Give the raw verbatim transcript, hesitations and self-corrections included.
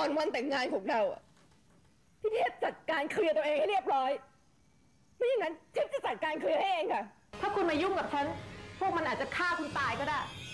อนวันแต่งงานของเราอะพี่เทพจัดการเคลียร์ตัวเองให้เรียบร้อยไม่อย่างนั้นทิพย์จะจัดการเคลียร์ให้เองค่ะถ้าคุณมายุ่งกับฉันพวกมันอาจจะฆ่าคุณตายก็ได้